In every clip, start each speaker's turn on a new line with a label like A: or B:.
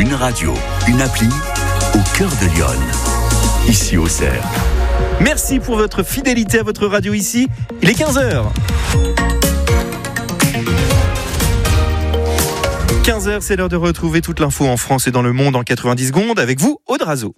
A: Une radio, une appli au cœur de Lyon. Ici Auxerre.
B: Merci pour votre fidélité à votre radio ici. Il est 15h. 15h, c'est l'heure de retrouver toute l'info en France et dans le monde en 90 secondes avec vous, Aude Razo.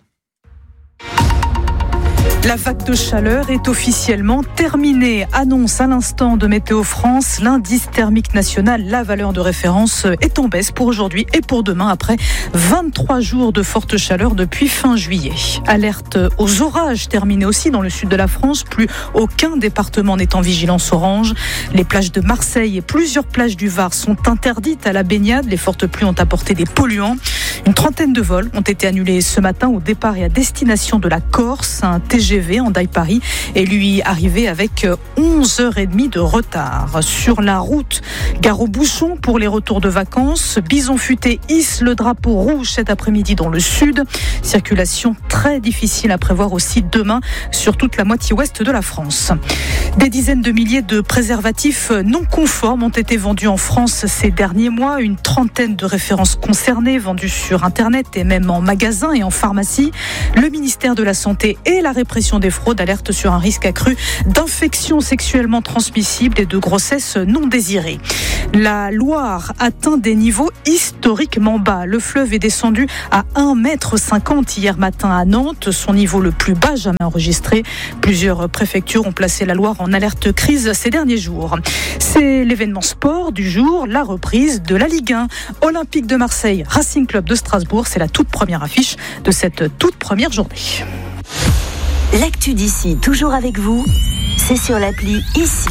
C: La vague de chaleur est officiellement terminée. Annonce à l'instant de Météo France. L'indice thermique national, la valeur de référence, est en baisse pour aujourd'hui et pour demain après 23 jours de forte chaleur depuis fin juillet. Alerte aux orages terminée aussi dans le sud de la France. Plus aucun département n'est en vigilance orange. Les plages de Marseille et plusieurs plages du Var sont interdites à la baignade. Les fortes pluies ont apporté des polluants. Une trentaine de vols ont été annulés ce matin au départ et à destination de la Corse. Un TGV Hendaye-Paris est lui arrivé avec 11h30 de retard. Sur la route, gare aux bouchons pour les retours de vacances. Bison Futé hisse le drapeau rouge cet après-midi dans le sud. Circulation très difficile à prévoir aussi demain sur toute la moitié ouest de la France. Des dizaines de milliers de préservatifs non conformes ont été vendus en France ces derniers mois. Une trentaine de références concernées vendues sur Internet et même en magasin et en pharmacie. Le ministère de la Santé et la répression des fraudes alertent sur un risque accru d'infections sexuellement transmissibles et de grossesses non désirées. La Loire atteint des niveaux historiquement bas. Le fleuve est descendu à 1,50 m hier matin à Nantes, son niveau le plus bas jamais enregistré. Plusieurs préfectures ont placé la Loire en alerte crise ces derniers jours. C'est l'événement sport du jour, la reprise de la Ligue 1. Olympique de Marseille, Racing Club de Strasbourg, c'est la toute première affiche de cette toute première journée.
D: L'actu d'ici, toujours avec vous, c'est sur l'appli Ici.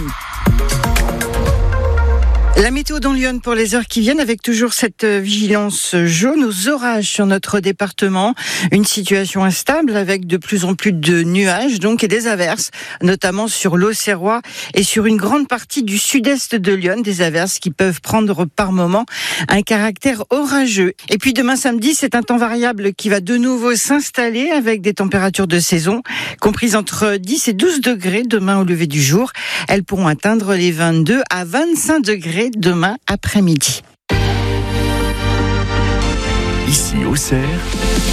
E: La météo dans Lyon pour les heures qui viennent avec toujours cette vigilance jaune aux orages sur notre département. Une situation instable avec de plus en plus de nuages donc et des averses, notamment sur l'Auxerrois et sur une grande partie du sud-est de Lyon. Des averses qui peuvent prendre par moment un caractère orageux. Et puis demain samedi, c'est un temps variable qui va de nouveau s'installer avec des températures de saison comprises entre 10 et 12 degrés demain au lever du jour. Elles pourront atteindre les 22 à 25 degrés demain après-midi.
A: Ici Auxerre,